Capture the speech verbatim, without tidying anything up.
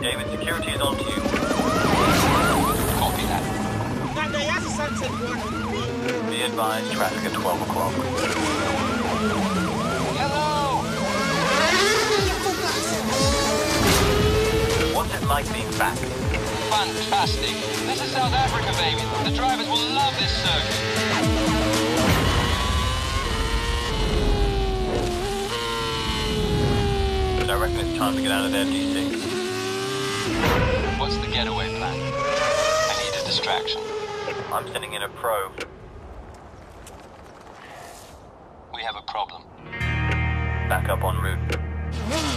David, security is on to you. Copy that. Be advised, traffic at twelve o'clock. Hello! What's it like being back? Fantastic. This is South Africa, baby. The drivers will love this circuit. But I reckon it's time to get out of there, D C. What's the getaway plan? I need a distraction. I'm sending in a probe. We have a problem. Back up en route.